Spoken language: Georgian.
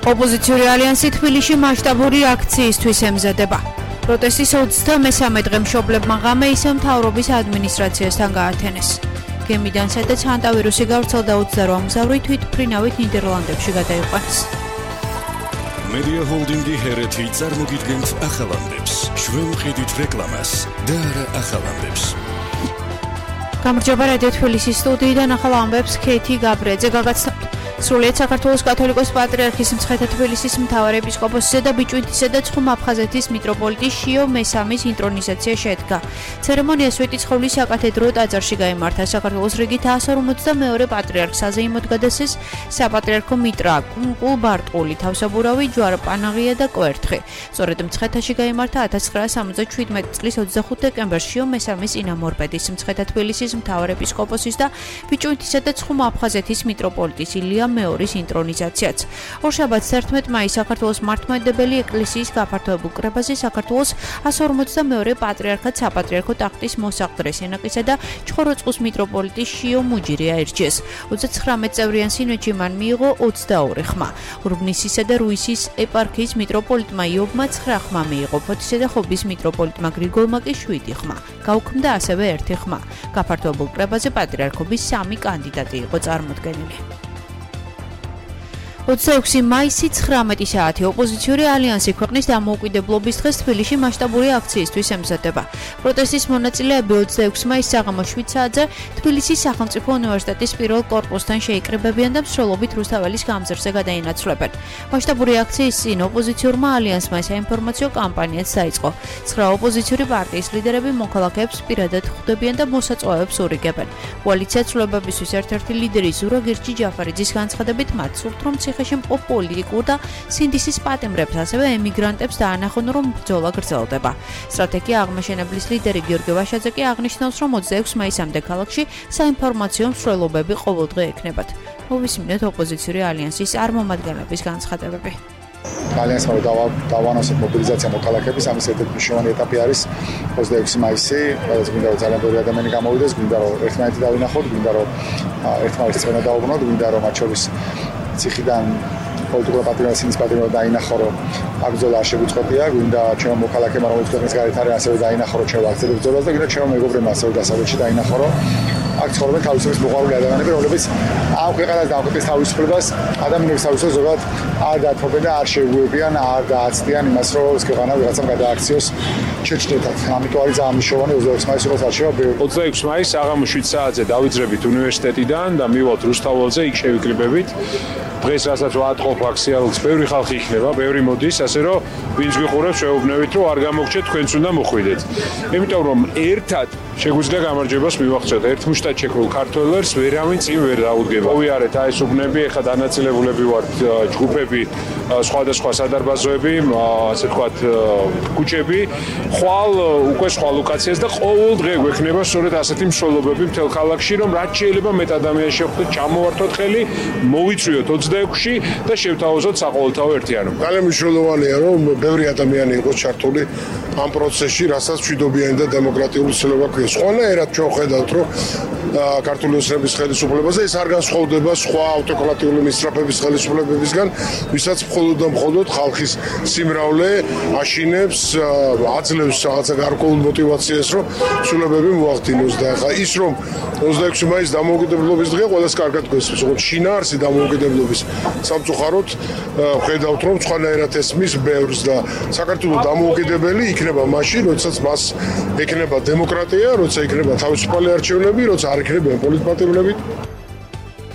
ოპოზიციური ალიანსი თბილისში მასშტაბური აქციისთვის ემზადება. პროტესტის 23 დღე მშობლებმა ღამე ისევ მთავრობის ადმინისტრაციასთან გაათენეს. გემიდან სადაც ანტავირუსი გავრცელდა 28 მგზავრი თვითმფრინავით ნიდერლანდებში გადაიყვანეს. Media Holding-ი ჰერეთი წარმოგიდგენთ ახალამდებს. ჩვენ ვყიდით რეკლამას და არა ახალამდებს. გამარჯობა რადიო თბილისის სტუდიიდან ახალამდებს ქეთი გაბრიაძე გაგაცნობთ. სრულიად საქართველოს კათოლიკოს პატრიარქის მცხეთა თბილისის მთავარ ეპისკოპოსისა და ბიჭვინთისა და ცხუმ-აფხაზეთის მიტროპოლიტის შიო მესამის ინტრონიზაცია შედგა. ცერემონია სვეტიცხოვლის საკათედრო ტაძარში გაიმართა. საქართველოს რიგით 152 პატრიარქს აზეიმოდ გადასცეს საპატრიარქო მიტრა, კუნკულ ბარტყული, თავსაბურავი, ჯვარ-პანაღია და კვერთხი. სწორედ მცხეთაში გაიმართა 1977 წლის 25 დეკემბერს შიო მესამის წინამორბედის მცხეთა თბილისის მთავარ ეპისკოპოსის და ბიჭვინთისა და ცხუმ-აფხაზეთის მიტროპოლიტის ილია მეორის ინტრონიზაციაც. ორშაბათს 11 მაისს საქართველოს მართლმადიდებელი ეკლესიის გაფართოებულ კრებაზე საქართველოს 152 პატრიარქად საპატრიარქო ტახტის მოსაყდრეს ენაკისა და ჩხოროწყუს მიტროპოლიტის შიო მუჯირია აირჩიეს. 39 წევრიან სინოდში მან მიიღო 22 ხმა. ურბნისისა და რუისის ეპარქიის მიტროპოლიტმა იობმა 9 ხმა მიიღო. ფოთისა და ხობის მიტროპოლიტმა გრიგოლმა კი 7 ხმა. გაუქმდა ასევე 1 ხმა. გაფართოებულ კრებაზე პატრიარქობის 3 კანდიდატი იყო წარმოდგენილი. 26 მაისი 19 საათი ოპოზიციური ალიანსი ქვეყნის დამოუკიდებლობის დღეს თბილისში მასშტაბური აქციისთვის ემზადება. პროტესტის მონაწილეები 26 მაისს საღამოს 7 საათზე თბილისის სახელმწიფო უნივერსიტეტის პირველ კორპუსთან შეიკრიბებიან და მსვლელობით რუსთაველის გამზირზე გადაინაცვლებენ. მასშტაბური აქციის წინ ოპოზიციურმა ალიანსმა საინფორმაციო კამპანიაც დაიწყო. 9 ოპოზიციური პარტიის ლიდერები მოქალაქეებს პირადად ხვდებიან და მოსაწვევებს ურიგებენ. კოალიცია ცვლილებებისთვის ერთ-ერთი ლიდერი ზურაგ ჯაფარიძის განცხადებით მათ სურთ, რომ ხეში მყოფ პოლიტიკურ და სინდისის პატიმრებს, ასევე ემიგრანტებს დაანახონ, რომ ბრძოლა გრძელდება. სტრატეგია აღმაშენებლის ლიდერი გიორგი ვაშაძე კი აღნიშნავს, რომ 26 მაისამდე ქალაქში საინფორმაციო მსვლელობები ყოველდღე ექნებათ. მოვისმინოთ ოპოზიციური ალიანსის წარმომადგენლების განცხადებები. ალიანსმა დავანონსოთ მობილიზაცია მოქალაქეების, ამის ერთ-ერთი მნიშვნელოვანი ეტაპი არის 26 მაისი, სადაც გვინდა რომ ძალიან ბევრი ადამიანი გამოვიდეს, გვინდა რომ ერთმანეთი დავინახოთ, გვინდა რომ ერთმანეთს წვენა დაუბრუნოთ, გვინდა რომ მათ შორის ციხიდან პოლიტიკურ პატრიოტიზმის პატრიოტი დაინახო, რომ აქ ბრძოლა არ შეგვიწყვეტია, გვინდა ჩემო მოქალაქეებმა, რომელიც ქვეყნის გარეთ არის, ასევე დაინახო, რომ ჩვენ ვაგრძელებთ ბრძოლას და გვინდა ჩემო მეგობრებმა ასევე დასავლეთში დაინახო, რომ აქ ცხოვრობენ თავისუფლების მოყვარული ადამიანები, რომლებიც ამ ქვეყანას და ამ ქვეყნის თავისუფლებას, ადამიანების თავისუფლებას ზოგადად არ დათმობენ და არ შეუგუებიან, არ დააცდიან იმას, რომ ეს ქვეყანა ვიღაცამ გადააქციოს შეჭდეთად. ამიტომ არის ძალიან მნიშვნელოვანი 26 მაისს როგორც არჩევა. 26 მაისს საღამოს 7 საათზე დავიძრებით უნივერსიტეტიდან და მივვალთ რუსთაველზე, იქ შევიკრიბებით. დღეს რასაც ვატყობ აქციალს, ბევრი ხალხი იქნება, ბევრი მოდის, ასე რომ ვინც გიყურებს, შეუბნევით, რომ არ გამოგჩეთ, თქვენც უნდა მოხვიდეთ. იმიტომ რომ ერთად შეგვიძლია გამარჯვებას მივახცოთ. ერთ მუშტად შექმნილ ქართველებს ვერავინ წინ ვერ დაუდგება. მოვიარეთ აი ეს უბნები, ეხლა დანაწილებულები ვართ ჯგუფები, სხვადასხვა სადარბაზოები, ასე ვთქვათ, ქუჩები, ხვალ უკვე სხვა ლოკაციას და ყოველ დღე გვექნება სწორედ ასეთი მსვლელობები მთელ ქალაქში, რომ რაც შეიძლება მეტ ადამიანს შევხვდეთ, ჩამოვართოთ ხელი, მოვიწვიოთ 26-ში და შევთავაზოთ საყოველთაო ერთიანობა. ძალიან მნიშვნელოვანია, რომ ბევრი ადამიანი იყოს ჩართული ამ პროცესში, რასაც მშვიდობიანი და დემოკრატიული ცვლილება გვქონდეს. ყველანაირად ჩვენ ხედავთ, რომ ქართული ოცნების ხელისუფლებაზე ეს არ განსხვავდება სხვა ავტოკრატიული მისწრაფების ხელისუფლებებისგან, ვისაც მხოლოდ და მხოლოდ ხალხის სიმრავლე აშინებს, აძლევს რაღაცა გარკვეულ მოტივაციას, რომ ცვლილებები მოახდინოს და ახლა ის რომ 26 მაისს დამოუკიდებლობის დღე ყველას კარგად გვესმის, როგორც შინაარსი დამოუკიდებლობის სამწუხაროდ ხედავთ, რომ სხვანაირად ესმის ბევრს და საქართველოს დამოუკიდებელი იქნება მაშინ, როდესაც მას ექნება დემოკრატია, როცა იქნება თავისუფალი არჩევნები, როცა არ იქნება პოლიტპატიმრები.